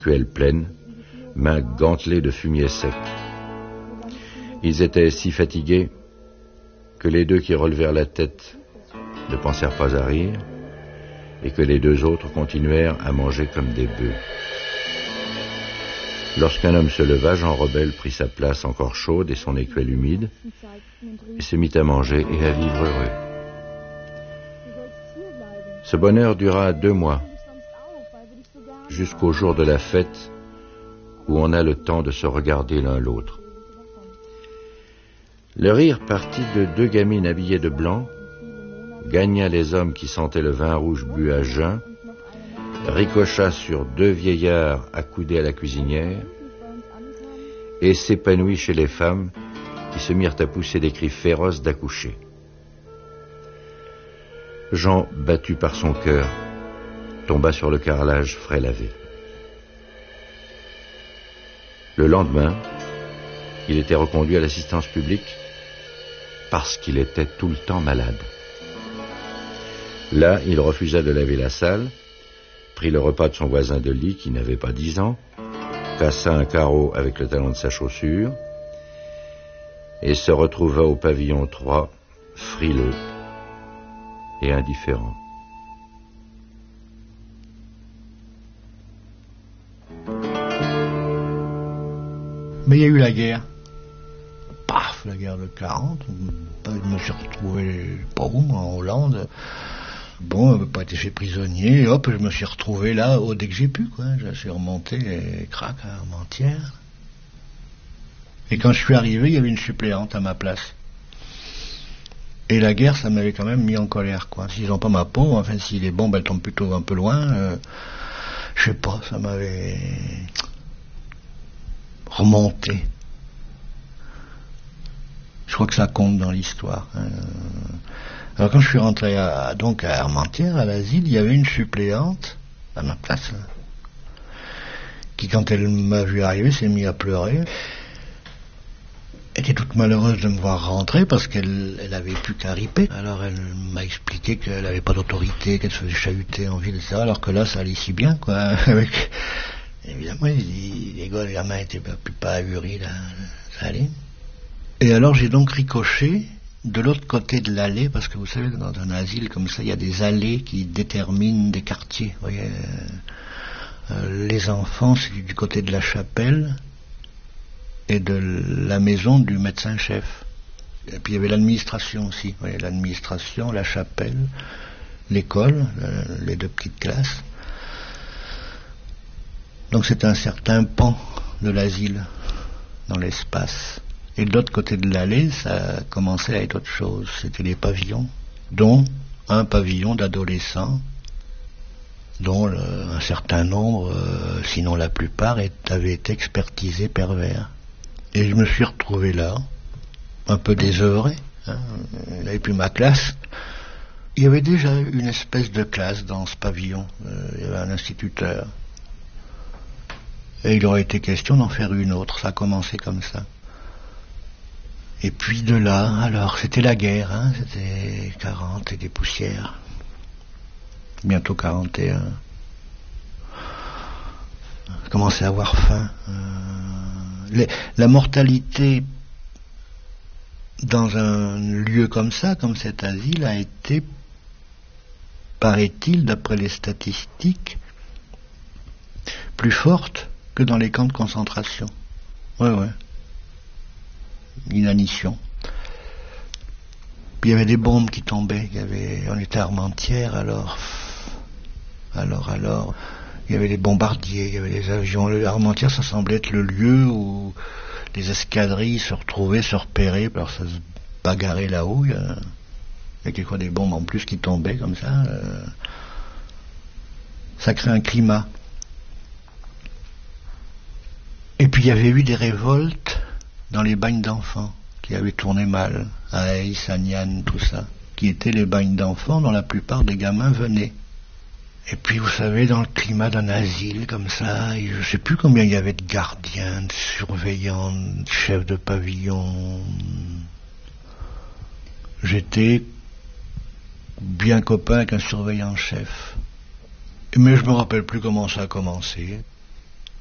cuelle pleine, mains gantelées de fumier sec. Ils étaient si fatigués que les deux qui relevèrent la tête ne pensèrent pas à rire et que les deux autres continuèrent à manger comme des bœufs. Lorsqu'un homme se leva, Jean Rebelle prit sa place encore chaude et son écuelle humide et se mit à manger et à vivre heureux. Ce bonheur dura 2 mois, jusqu'au jour de la fête où on a le temps de se regarder l'un l'autre. Le rire partit de 2 gamines habillées de blanc, gagna les hommes qui sentaient le vin rouge bu à jeun, ricocha sur 2 vieillards accoudés à la cuisinière et s'épanouit chez les femmes qui se mirent à pousser des cris féroces d'accoucher. Jean, battu par son cœur, tomba sur le carrelage frais lavé. Le lendemain, il était reconduit à l'assistance publique parce qu'il était tout le temps malade. Là, il refusa de laver la salle, prit le repas de son voisin de lit qui n'avait pas 10 ans, cassa un carreau avec le talon de sa chaussure et se retrouva au pavillon 3, frileux et indifférent. Mais il y a eu la guerre. Paf, la guerre de 40. Je me suis retrouvé, pas où, en Hollande. Bon, je n'avais pas été fait prisonnier. Hop, je me suis retrouvé là, dès que j'ai pu, quoi. Je suis remonté les craques à Armentières. Et quand je suis arrivé, il y avait une suppléante à ma place. Et la guerre, ça m'avait quand même mis en colère, quoi. S'ils n'ont pas ma peau, enfin, si les bombes, elles tombent plutôt un peu loin, je sais pas, ça m'avait remonté. Je crois que ça compte dans l'histoire. Alors quand je suis rentré donc à Armentières, à l'asile, il y avait une suppléante à ma place, là, qui, quand elle m'a vu arriver, s'est mise à pleurer. Elle était toute malheureuse de me voir rentrer parce qu'elle avait plus qu'à riper. Alors elle m'a expliqué qu'elle n'avait pas d'autorité, qu'elle se faisait chahuter en ville, etc. Alors que là, ça allait si bien, quoi. Avec... Évidemment, les gamins étaient pas ahuris, là, ça allait. Et alors j'ai donc ricoché de l'autre côté de l'allée, parce que vous savez, dans un asile comme ça, il y a des allées qui déterminent des quartiers. Vous voyez, les enfants, c'est du côté de la chapelle et de la maison du médecin-chef. Et puis il y avait l'administration aussi. Vous voyez, l'administration, la chapelle, l'école, les 2 petites classes. Donc c'est un certain pan de l'asile dans l'espace. Et de l'autre côté de l'allée, ça commençait à être autre chose. C'était des pavillons, dont un pavillon d'adolescents, dont un certain nombre, sinon la plupart, avaient été expertisés pervers. Et je me suis retrouvé là, un peu désœuvré. Il n'avait plus ma classe. Il y avait déjà une espèce de classe dans ce pavillon. Il y avait un instituteur. Et il aurait été question d'en faire une autre. Ça a commencé comme ça. Et puis de là, alors, c'était la guerre, hein, c'était 40 et des poussières. Bientôt 41. Je commençais à avoir faim. La mortalité dans un lieu comme ça, comme cet asile, a été, paraît-il, d'après les statistiques, plus forte que dans les camps de concentration. Ouais. Inanition. Puis il y avait des bombes qui tombaient. On était à Armentières, alors. Il y avait les bombardiers, il y avait les avions. Armentières, ça semblait être le lieu où les escadrilles se retrouvaient, se repéraient, alors ça se bagarrait là-haut. Il y a quelquefois des bombes en plus qui tombaient comme ça. Ça crée un climat. Et puis il y avait eu des révoltes dans les bagnes d'enfants, qui avaient tourné mal, à Aïs, à Nian, tout ça, qui étaient les bagnes d'enfants dont la plupart des gamins venaient. Et puis vous savez, dans le climat d'un asile comme ça, je ne sais plus combien il y avait de gardiens, de surveillants, de chefs de pavillon. J'étais bien copain avec un surveillant chef. Mais je me rappelle plus comment ça a commencé.